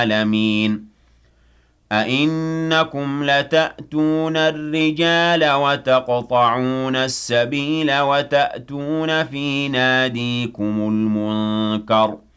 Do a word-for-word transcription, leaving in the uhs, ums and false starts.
العالمين أئنكم لتأتون الرجال وتقطعون السبيل وتأتون في ناديكم المنكر